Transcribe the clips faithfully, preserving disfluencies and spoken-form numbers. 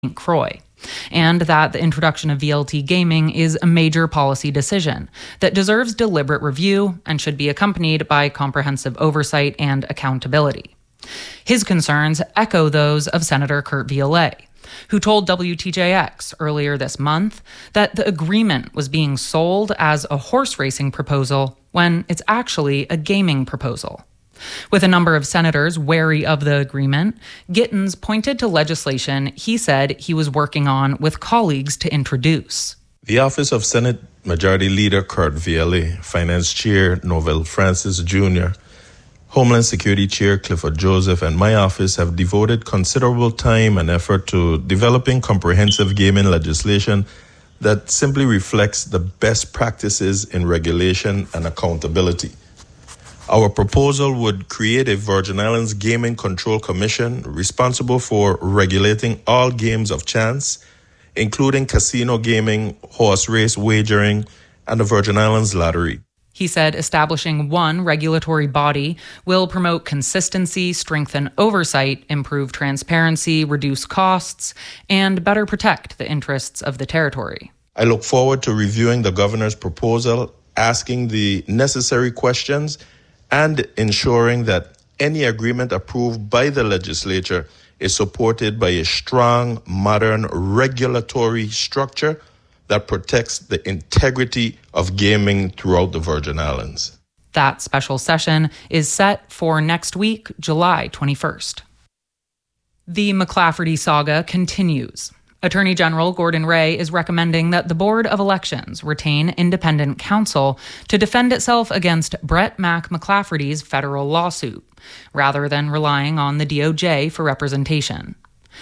Saint Croix, and that the introduction of V L T gaming is a major policy decision that deserves deliberate review and should be accompanied by comprehensive oversight and accountability. His concerns echo those of Senator Kurt Violet, who told W T J X earlier this month that the agreement was being sold as a horse racing proposal when it's actually a gaming proposal. With a number of senators wary of the agreement, Gittins pointed to legislation he said he was working on with colleagues to introduce. The office of Senate Majority Leader Kurt Violet, Finance Chair Novell Francis Junior, Homeland Security Chair Clifford Joseph, and my office have devoted considerable time and effort to developing comprehensive gaming legislation that simply reflects the best practices in regulation and accountability. Our proposal would create a Virgin Islands Gaming Control Commission responsible for regulating all games of chance, including casino gaming, horse race wagering, and the Virgin Islands Lottery. He said establishing one regulatory body will promote consistency, strengthen oversight, improve transparency, reduce costs, and better protect the interests of the territory. I look forward to reviewing the governor's proposal, asking the necessary questions, and ensuring that any agreement approved by the legislature is supported by a strong, modern regulatory structure that protects the integrity of gaming throughout the Virgin Islands. That special session is set for next week, July twenty-first. The McLafferty saga continues. Attorney General Gordon Ray is recommending that the Board of Elections retain independent counsel to defend itself against Brett Mac McLafferty's federal lawsuit, rather than relying on the D O J for representation.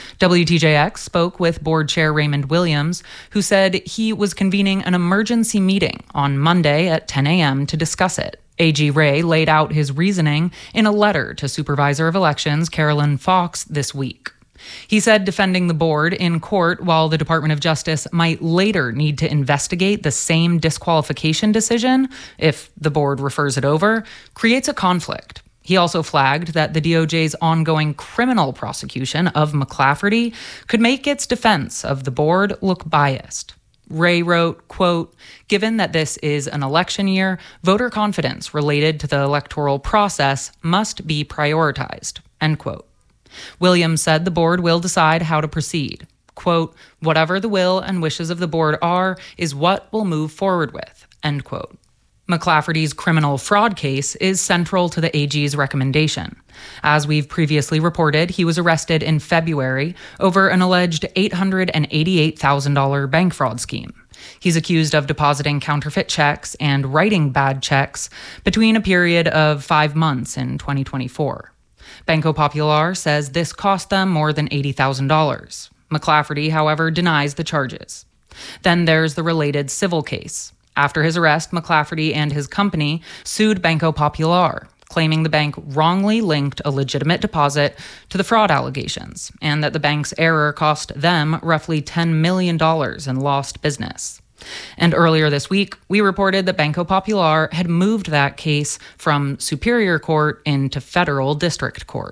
W T J X spoke with Board Chair Raymond Williams, who said he was convening an emergency meeting on Monday at ten a.m. to discuss it. A G Ray laid out his reasoning in a letter to Supervisor of Elections Carolyn Fox this week. He said defending the board in court while the Department of Justice might later need to investigate the same disqualification decision, if the board refers it over, creates a conflict. He also flagged that the D O J's ongoing criminal prosecution of McLafferty could make its defense of the board look biased. Ray wrote, quote, "Given that this is an election year, voter confidence related to the electoral process must be prioritized," end quote. Williams said the board will decide how to proceed. Quote, "Whatever the will and wishes of the board are is what we'll move forward with," end quote. McLafferty's criminal fraud case is central to the A G's recommendation. As we've previously reported, he was arrested in February over an alleged eight hundred eighty-eight thousand dollars bank fraud scheme. He's accused of depositing counterfeit checks and writing bad checks between a period of five months in twenty twenty-four. Banco Popular says this cost them more than eighty thousand dollars. McLafferty, however, denies the charges. Then there's the related civil case. After his arrest, McLafferty and his company sued Banco Popular, claiming the bank wrongly linked a legitimate deposit to the fraud allegations, and that the bank's error cost them roughly ten million dollars in lost business. And earlier this week, we reported that Banco Popular had moved that case from Superior Court into Federal District Court.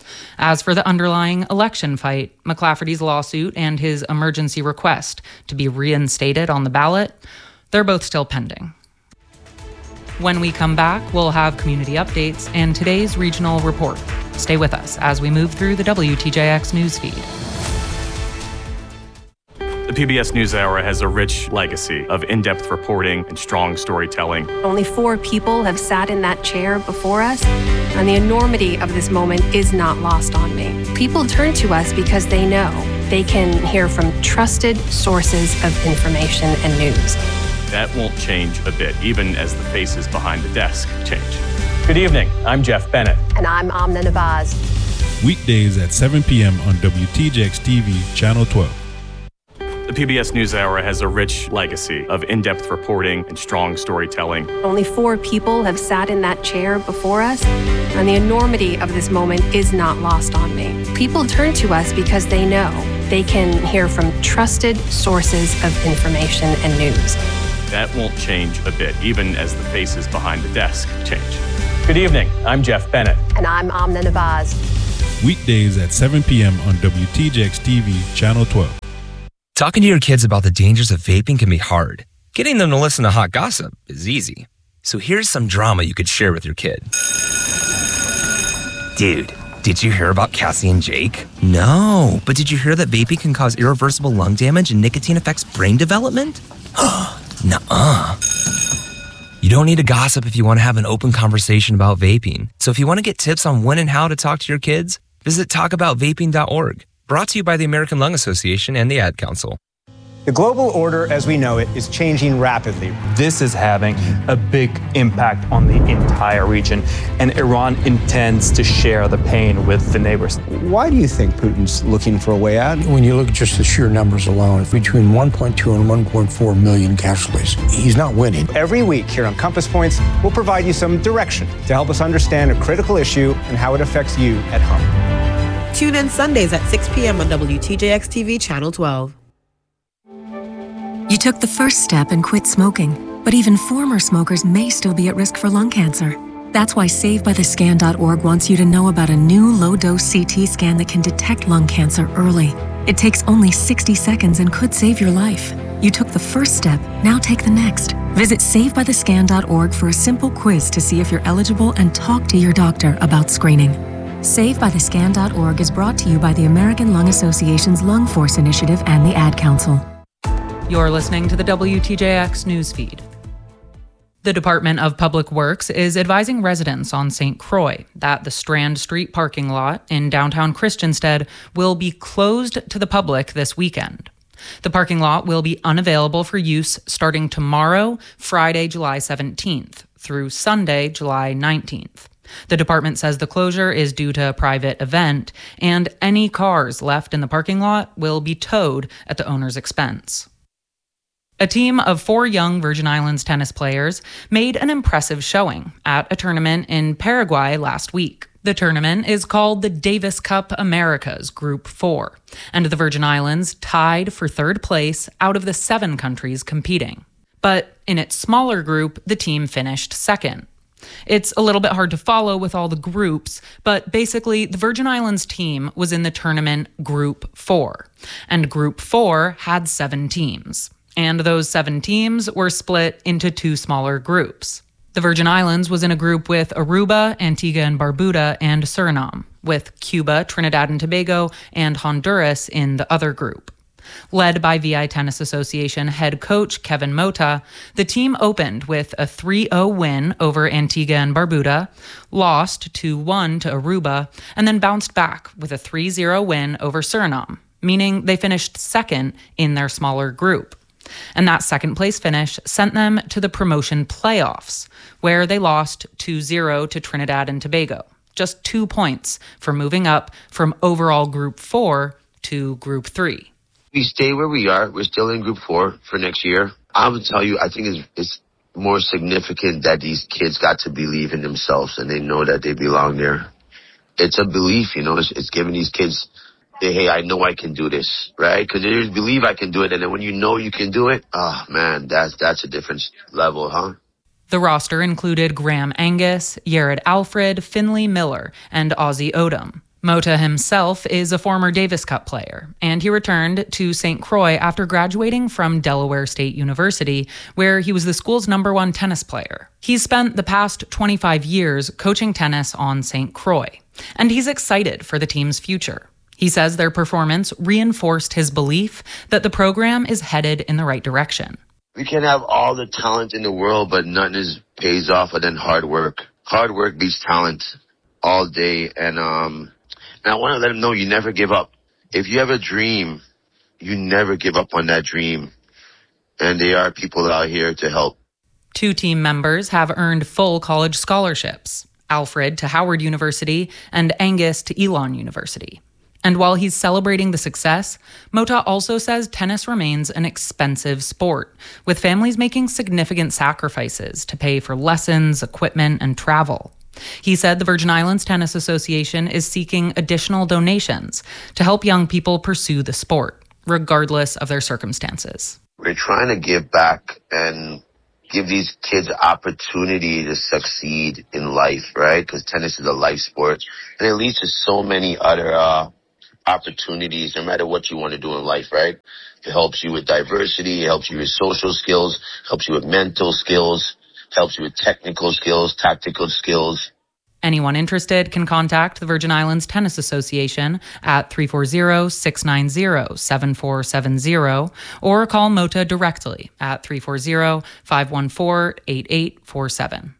As for the underlying election fight, McLafferty's lawsuit and his emergency request to be reinstated on the ballot, they're both still pending. When we come back, we'll have community updates and today's regional report. Stay with us as we move through the W T J X newsfeed. The P B S NewsHour has a rich legacy of in-depth reporting and strong storytelling. Only four people have sat in that chair before us, and the enormity of this moment is not lost on me. People turn to us because they know they can hear from trusted sources of information and news. That won't change a bit, even as the faces behind the desk change. Good evening, I'm Jeff Bennett. And I'm Amna Nabaz. Weekdays at seven p.m. on W T J X T V, Channel twelve. The P B S NewsHour has a rich legacy of in-depth reporting and strong storytelling. Only four people have sat in that chair before us, and the enormity of this moment is not lost on me. People turn to us because they know they can hear from trusted sources of information and news. That won't change a bit, even as the faces behind the desk change. Good evening, I'm Jeff Bennett. And I'm Amna Nabaz. Weekdays at seven p.m. on W T J X T V, Channel twelve. Talking to your kids about the dangers of vaping can be hard. Getting them to listen to hot gossip is easy. So here's some drama you could share with your kid. Dude, did you hear about Cassie and Jake? No, but did you hear that vaping can cause irreversible lung damage and nicotine affects brain development? Nuh-uh. You don't need to gossip if you want to have an open conversation about vaping. So if you want to get tips on when and how to talk to your kids, visit talk about vaping dot org. Brought to you by the American Lung Association and the Ad Council. The global order as we know it is changing rapidly. This is having a big impact on the entire region, and Iran intends to share the pain with the neighbors. Why do you think Putin's looking for a way out? When you look at just the sheer numbers alone, between one point two and one point four million casualties, he's not winning. Every week here on Compass Points, we'll provide you some direction to help us understand a critical issue and how it affects you at home. Tune in Sundays at six p.m. on W T J X T V, Channel twelve. You took the first step and quit smoking, but even former smokers may still be at risk for lung cancer. That's why save by the scan dot org wants you to know about a new low-dose C T scan that can detect lung cancer early. It takes only sixty seconds and could save your life. You took the first step, now take the next. Visit save by the scan dot org for a simple quiz to see if you're eligible and talk to your doctor about screening. save by the scan dot org is brought to you by the American Lung Association's Lung Force Initiative and the Ad Council. You're listening to the W T J X newsfeed. The Department of Public Works is advising residents on Saint Croix that the Strand Street parking lot in downtown Christiansted will be closed to the public this weekend. The parking lot will be unavailable for use starting tomorrow, Friday, July seventeenth, through Sunday, July nineteenth. The department says the closure is due to a private event, and any cars left in the parking lot will be towed at the owner's expense. A team of four young Virgin Islands tennis players made an impressive showing at a tournament in Paraguay last week. The tournament is called the Davis Cup Americas Group four, and the Virgin Islands tied for third place out of the seven countries competing. But in its smaller group, the team finished second. It's a little bit hard to follow with all the groups, but basically the Virgin Islands team was in the tournament Group four, and Group four had seven teams. And those seven teams were split into two smaller groups. The Virgin Islands was in a group with Aruba, Antigua and Barbuda, and Suriname, with Cuba, Trinidad and Tobago, and Honduras in the other group. Led by V I Tennis Association head coach Kevin Mota, the team opened with a three oh win over Antigua and Barbuda, lost two one to Aruba, and then bounced back with a three zero win over Suriname, meaning they finished second in their smaller group. And that second place finish sent them to the promotion playoffs, where they lost two zero to Trinidad and Tobago, just two points for moving up from overall Group four to Group three. We stay where we are. We're still in Group four for next year. I would tell you, I think it's, it's more significant that these kids got to believe in themselves and they know that they belong there. It's a belief, you know, it's, it's giving these kids, hey, I know I can do this, right? Because they just believe I can do it. And then when you know you can do it, oh, man, that's that's a different level, huh? The roster included Graham Angus, Yared Alfred, Finley Miller, and Ozzy Odom. Mota himself is a former Davis Cup player, and he returned to Saint Croix after graduating from Delaware State University, where he was the school's number one tennis player. He's spent the past twenty-five years coaching tennis on Saint Croix, and he's excited for the team's future. He says their performance reinforced his belief that the program is headed in the right direction. We can have all the talent in the world, but nothing is pays off other than hard work. Hard work beats talent all day, and um. And I want to let them know you never give up. If you have a dream, you never give up on that dream. And there are people out here to help. Two team members have earned full college scholarships, Alfred to Howard University and Angus to Elon University. And while he's celebrating the success, Mota also says tennis remains an expensive sport, with families making significant sacrifices to pay for lessons, equipment, and travel. He said the Virgin Islands Tennis Association is seeking additional donations to help young people pursue the sport, regardless of their circumstances. We're trying to give back and give these kids opportunity to succeed in life, right? Because tennis is a life sport, and it leads to so many other uh, opportunities, no matter what you want to do in life, right? It helps you with diversity, it helps you with social skills, helps you with mental skills, helps you with technical skills, tactical skills. Anyone interested can contact the Virgin Islands Tennis Association at three four zero, six nine zero, seven four seven zero or call MOTA directly at three four zero, five one four, eight eight four seven.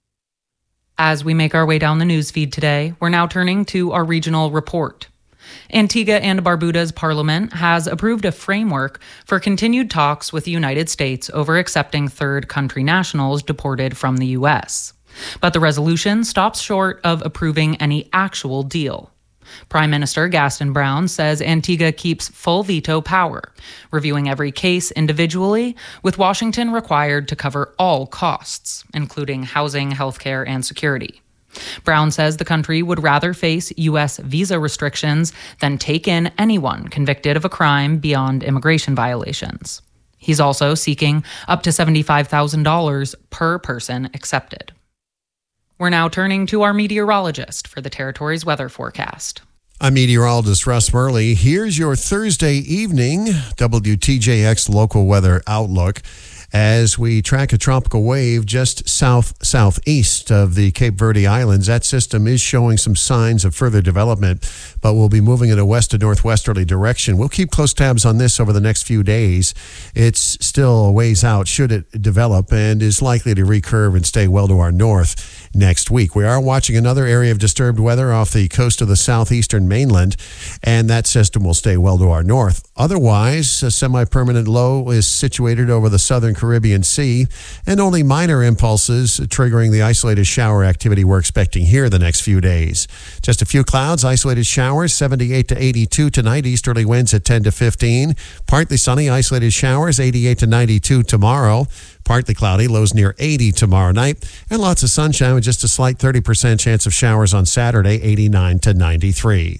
As we make our way down the newsfeed today, we're now turning to our regional report. Antigua and Barbuda's parliament has approved a framework for continued talks with the United States over accepting third country nationals deported from the U S. But the resolution stops short of approving any actual deal. Prime Minister Gaston Brown says Antigua keeps full veto power, reviewing every case individually, with Washington required to cover all costs, including housing, healthcare, and security. Brown says the country would rather face U S visa restrictions than take in anyone convicted of a crime beyond immigration violations. He's also seeking up to seventy-five thousand dollars per person accepted. We're now turning to our meteorologist for the territory's weather forecast. I'm meteorologist Russ Murley. Here's your Thursday evening W T J X local weather outlook as we track a tropical wave just south-southeast of the Cape Verde Islands. That system is showing some signs of further development, but we'll be moving in a west to northwesterly direction. We'll keep close tabs on this over the next few days. It's still a ways out should it develop and is likely to recurve and stay well to our north next week. We are watching another area of disturbed weather off the coast of the southeastern mainland, and that system will stay well to our north. Otherwise, a semi-permanent low is situated over the southern Caribbean Sea, and only minor impulses triggering the isolated shower activity we're expecting here the next few days. Just a few clouds, isolated showers, seventy-eight to eighty-two tonight, easterly winds at ten to fifteen. Partly sunny, isolated showers, eighty-eight to ninety-two tomorrow. Partly cloudy, lows near eighty tomorrow night, and lots of sunshine with just a slight thirty percent chance of showers on Saturday, eighty-nine to ninety-three.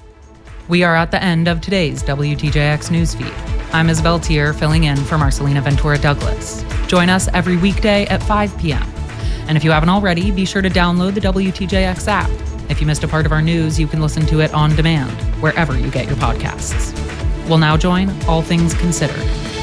We are at the end of today's W T J X newsfeed. I'm Isabel Tier, filling in for Marcelina Ventura Douglas. Join us every weekday at five p.m. And if you haven't already, be sure to download the W T J X app. If you missed a part of our news, you can listen to it on demand, wherever you get your podcasts. We'll now join All Things Considered.